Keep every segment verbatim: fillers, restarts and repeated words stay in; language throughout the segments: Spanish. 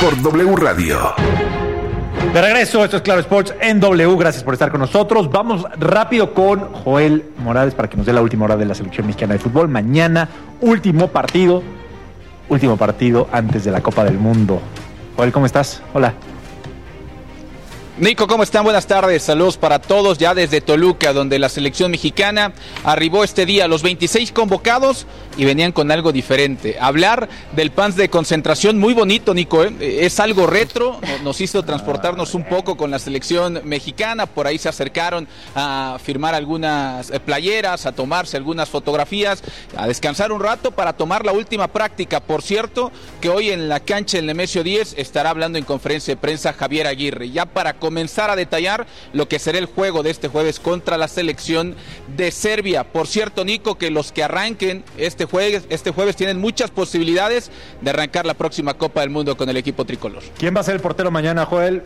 por W Radio. De regreso, esto es Claro Sports en W. Gracias por estar con nosotros. Vamos rápido con Joel Morales para que nos dé la última hora de la selección mexicana de fútbol. Mañana, último partido. Último partido antes de la Copa del Mundo. Joel, ¿cómo estás? Hola. Nico, ¿cómo están? Buenas tardes, saludos para todos ya desde Toluca, donde la selección mexicana arribó este día, los veintiséis convocados y venían con algo diferente. Hablar del pants de concentración, muy bonito, Nico, ¿eh? Es algo retro, nos hizo transportarnos un poco con la selección mexicana, por ahí se acercaron a firmar algunas playeras, a tomarse algunas fotografías, a descansar un rato para tomar la última práctica. Por cierto, que hoy en la cancha del Nemesio diez estará hablando en conferencia de prensa Javier Aguirre, ya para comenzar a detallar lo que será el juego de este jueves contra la selección de Serbia. Por cierto, Nico, que los que arranquen este jueves, este jueves tienen muchas posibilidades de arrancar la próxima Copa del Mundo con el equipo tricolor. ¿Quién va a ser el portero mañana, Joel?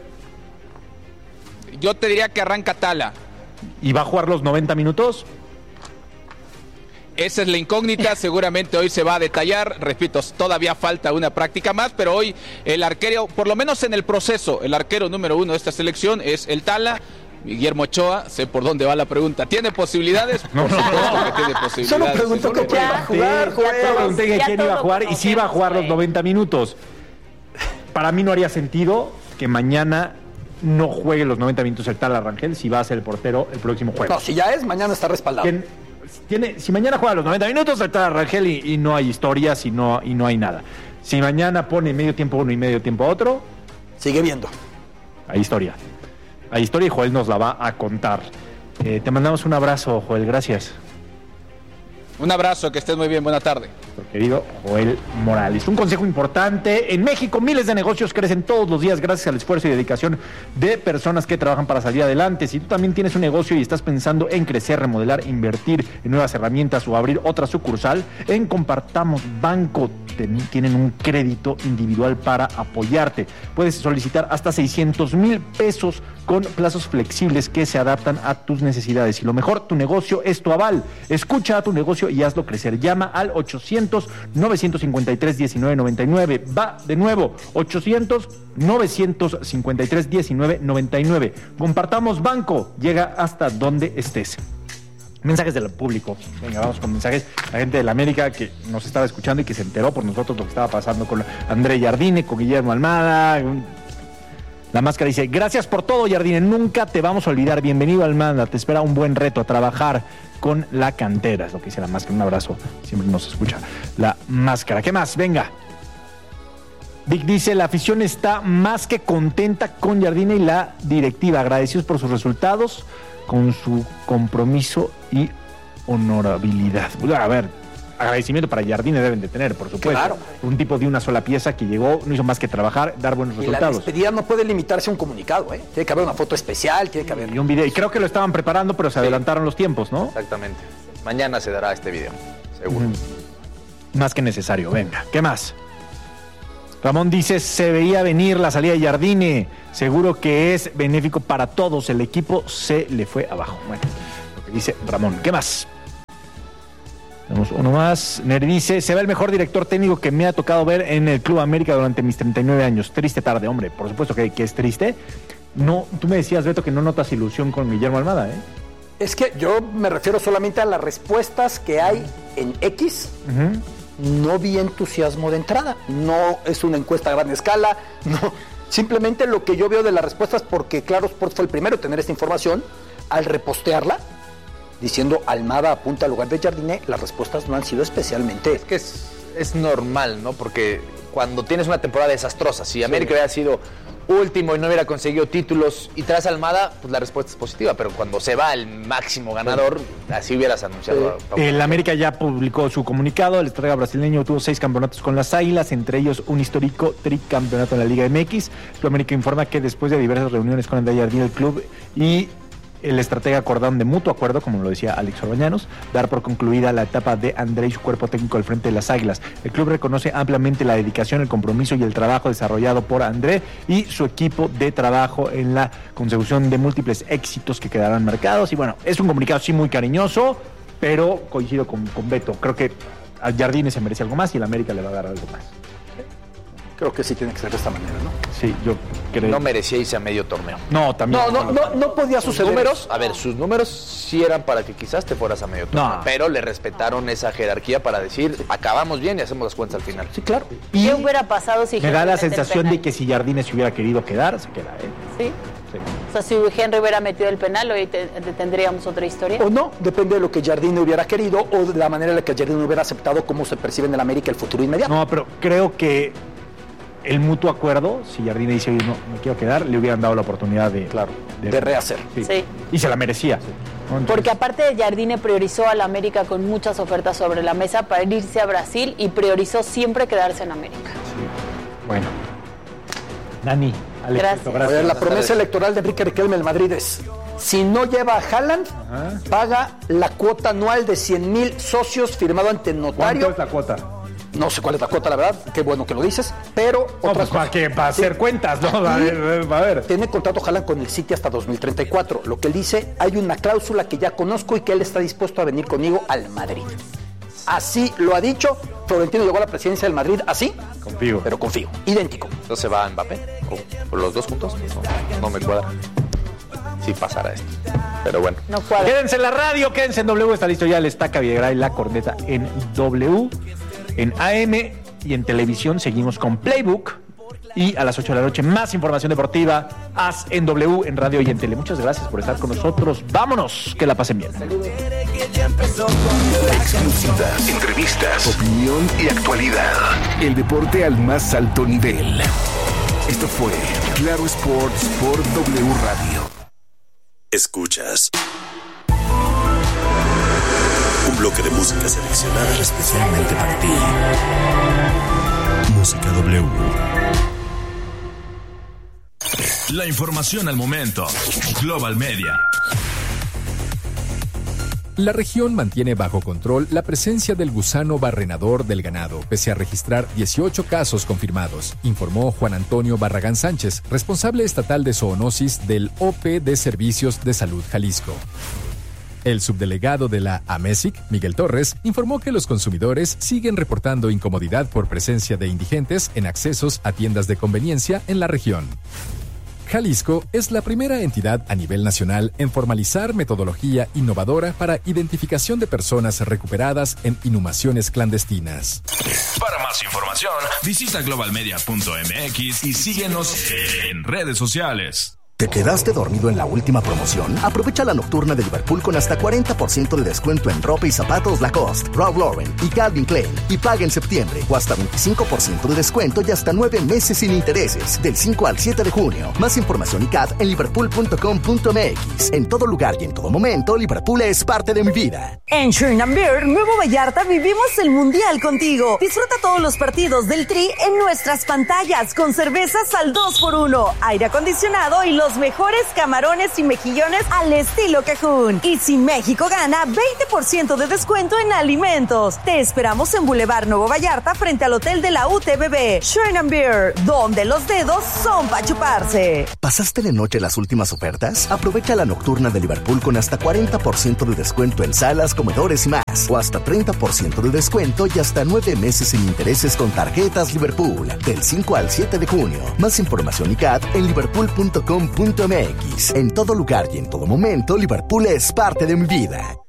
Yo te diría que arranca Tala. ¿Y va a jugar los noventa minutos? Esa es la incógnita, seguramente hoy se va a detallar, repito, todavía falta una práctica más, pero hoy el arquero, por lo menos en el proceso, el arquero número uno de esta selección es el Tala. Guillermo Ochoa, sé por dónde va la pregunta. ¿Tiene posibilidades? Por No, supuesto no. que tiene posibilidades. Solo preguntó que quién iba a jugar, Solo pregunté que quién iba a jugar y si iba a jugar los noventa minutos. Para mí no haría sentido que mañana no juegue los noventa minutos el Tala Rangel si va a ser el portero el próximo jueves. No, si ya es, mañana está respaldado. ¿Quién? Tiene, si mañana juega los noventa minutos, está Rangel y, y no hay historias y no, y no hay nada. Si mañana pone medio tiempo uno y medio tiempo otro, sigue viendo. hay historia. Hay historia y Joel nos la va a contar. Eh, te mandamos un abrazo, Joel, gracias. Un abrazo, que estés muy bien, buena tarde. Nuestro querido Joel Morales. Un consejo importante: en México miles de negocios crecen todos los días gracias al esfuerzo y dedicación de personas que trabajan para salir adelante. Si tú también tienes un negocio y estás pensando en crecer, remodelar, invertir en nuevas herramientas o abrir otra sucursal, en Compartamos Banco tienen un crédito individual para apoyarte. Puedes solicitar hasta seiscientos mil pesos con plazos flexibles que se adaptan a tus necesidades. Y lo mejor, tu negocio es tu aval. Escucha a tu negocio y hazlo crecer. Llama al ochocientos, novecientos cincuenta y tres, diecinueve noventa y nueve. Va de nuevo, ochocientos, novecientos cincuenta y tres, diecinueve noventa y nueve. Compartamos Banco. Llega hasta donde estés. Mensajes del público. Venga, vamos con mensajes. La gente de la América que nos estaba escuchando y que se enteró por nosotros lo que estaba pasando con André Jardine, con Guillermo Almada. La Máscara dice: gracias por todo, Jardine, nunca te vamos a olvidar. Bienvenido, Almada, te espera un buen reto a trabajar con la cantera. Es lo que dice La Máscara. Un abrazo, siempre nos escucha La Máscara. ¿Qué más? Venga. Vic dice: la afición está más que contenta con Jardine y la directiva, agradecidos por sus resultados, con su compromiso y honorabilidad. A ver, agradecimiento para Jardine deben de tener, por supuesto. Claro. Un tipo de una sola pieza que llegó, no hizo más que trabajar, dar buenos Y resultados. la despedida no puede limitarse a un comunicado, ¿eh? Tiene que haber una foto especial, tiene que haber... Y un video. Y creo que lo estaban preparando, pero se adelantaron los tiempos, ¿no? Exactamente. Mañana se dará este video, seguro. Mm. Más que necesario. Venga, ¿qué más? Ramón dice: se veía venir la salida de Jardine. Seguro que es benéfico para todos. El equipo se le fue abajo. Bueno, lo que dice Ramón. ¿Qué más? Tenemos uno más. Neri dice: se ve el mejor director técnico que me ha tocado ver en el Club América durante mis treinta y nueve años. Triste tarde, hombre. Por supuesto que, que es triste. No, tú me decías, Beto, que no notas ilusión con Guillermo Almada, ¿eh? Es que yo me refiero solamente a las respuestas que hay en X. Uh-huh. No vi entusiasmo de entrada. No es una encuesta a gran escala. No. Simplemente lo que yo veo de las respuestas, porque Claro Sports fue el primero en tener esta información, al repostearla, diciendo Almada apunta al lugar de Jardine, las respuestas no han sido especialmente... Es que es, es normal, ¿no? Porque cuando tienes una temporada desastrosa, si América sí. hubiera sido último y no hubiera conseguido títulos y tras Almada, pues la respuesta es positiva, pero cuando se va el máximo ganador, sí. así hubieras anunciado. Sí. El América ya publicó su comunicado. El estratega brasileño tuvo seis campeonatos con las Águilas, entre ellos un histórico tricampeonato en la Liga M X. El América informa que después de diversas reuniones con André Jardine, el club y el estratega acordaron de mutuo acuerdo, como lo decía Alex Orbañanos, dar por concluida la etapa de André y su cuerpo técnico al frente de las Águilas. El club reconoce ampliamente la dedicación, el compromiso y el trabajo desarrollado por André y su equipo de trabajo en la consecución de múltiples éxitos que quedarán marcados. Y bueno, es un comunicado sí muy cariñoso, pero coincido con, con Beto. Creo que a Jardine se merece algo más y el América le va a dar algo más. Creo que sí tiene que ser de esta manera, ¿no? Sí, yo creo. No merecía irse a medio torneo. No, también. No, no, no, no podía Sus suceder. números, a ver, sus números sí eran para que quizás te fueras a medio torneo, No. pero le respetaron esa jerarquía para decir, acabamos bien y hacemos las cuentas al final. Sí, claro. Y ¿Qué hubiera pasado si me Henry da la mete el sensación de penal? que si Jardine se hubiera querido quedar, se queda, ¿eh? ¿Sí? Sí. O sea, si Henry hubiera metido el penal, hoy te- te- tendríamos otra historia. O no, depende de lo que Jardine hubiera querido o de la manera en la que Jardine hubiera aceptado cómo se percibe en el América el futuro inmediato. No, pero creo que el mutuo acuerdo, si Jardine dice, "Oye, no, me quiero quedar", le hubieran dado la oportunidad de, Claro, de rehacer. Sí. Sí. Y se la merecía. ¿no? Entonces, Porque aparte de Jardine priorizó a la América con muchas ofertas sobre la mesa para irse a Brasil y priorizó siempre quedarse en América. sí. Bueno. Dani, Alex, Gracias. gracias. Oye, la promesa electoral de Enrique Riquelme en Madrid es: si no lleva a Haaland, Ajá. paga la cuota anual de cien mil socios firmado ante ¿Cuánto notario. es la cuota? No sé cuál es la cuota, la verdad. Qué bueno que lo dices. Pero No, otra pues para cosa. que para Sí. hacer cuentas, ¿no? A ver, a ver. Tiene contrato Haaland con el City hasta dos mil treinta y cuatro. Lo que él dice, hay una cláusula que ya conozco y que él está dispuesto a venir conmigo al Madrid. Así lo ha dicho. Florentino llegó a la presidencia del Madrid así, Confío. pero confío. Idéntico. Entonces va Mbappé, o, o los dos juntos, no, no me cuadra. Si pasara esto. Pero bueno. No cuadra. Quédense en la radio, quédense en W, está listo ya el Estaca Videgaray, la corneta en W, en A M y en televisión seguimos con Playbook. Y a las ocho de la noche más información deportiva, haz en W, en radio y en tele. Muchas gracias por estar con nosotros. Vámonos, que la pasen bien. Exclusivas, entrevistas, opinión y actualidad. El deporte al más alto nivel. Esto fue Claro Sports por W Radio. Escuchas un bloque de música seleccionada especialmente para ti. Música W. La información al momento. Global Media. La región mantiene bajo control la presencia del gusano barrenador del ganado, pese a registrar dieciocho casos confirmados, informó Juan Antonio Barragán Sánchez, responsable estatal de zoonosis del O P de Servicios de Salud Jalisco. El subdelegado de la AMESIC, Miguel Torres, informó que los consumidores siguen reportando incomodidad por presencia de indigentes en accesos a tiendas de conveniencia en la región. Jalisco es la primera entidad a nivel nacional en formalizar metodología innovadora para identificación de personas recuperadas en inhumaciones clandestinas. Para más información, visita global media punto m x y síguenos en redes sociales. ¿Te quedaste dormido en la última promoción? Aprovecha la nocturna de Liverpool con hasta cuarenta por ciento de descuento en ropa y zapatos Lacoste, Ralph Lauren y Calvin Klein. Y paga en septiembre o hasta veinticinco por ciento de descuento y hasta nueve meses sin intereses. Del cinco al siete de junio. Más información y C A D en liverpool punto com punto m x. En todo lugar y en todo momento, Liverpool es parte de mi vida. En Sherman Beer, Nuevo Vallarta, vivimos el Mundial contigo. Disfruta todos los partidos del Tri en nuestras pantallas con cervezas al dos por uno, aire acondicionado y los mejores camarones y mejillones al estilo Cajún. Y si México gana, veinte por ciento de descuento en alimentos. Te esperamos en Boulevard Nuevo Vallarta frente al Hotel de la U T B B. Sherman Beer, donde los dedos son para chuparse. ¿Pasaste de noche las últimas ofertas? Aprovecha la nocturna de Liverpool con hasta cuarenta por ciento de descuento en salas, comedores y más. O hasta treinta por ciento de descuento y hasta nueve meses sin intereses con tarjetas Liverpool. Del cinco al siete de junio. Más información y C A D en liverpool punto com punto m x. En todo lugar y en todo momento, Liverpool es parte de mi vida.